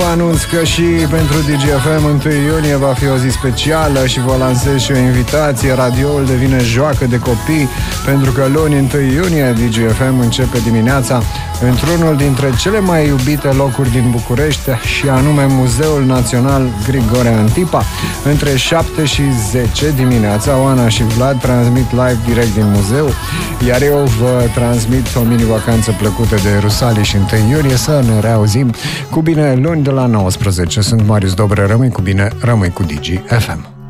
vă anunț că și pentru DGFM 1 iunie va fi o zi specială și vă lansez și o invitație. Radioul devine joacă de copii, pentru că luni 1 iunie DGFM începe dimineața într-unul dintre cele mai iubite locuri din București, și anume Muzeul Național Grigore Antipa. Între 7 și 10 dimineața, Oana și Vlad transmit live direct din muzeu, iar eu vă transmit o mini-vacanță plăcută de Rusalii și 1 iunie. Să ne reauzim cu bine luni de la 19. Sunt Marius Dobre, rămâi cu bine, rămâi cu DGFM.